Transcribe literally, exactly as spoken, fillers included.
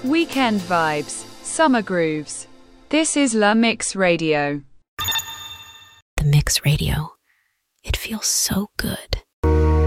Weekend vibes, summer grooves. This is La Mix Radio. The Mix Radio. It feels so good.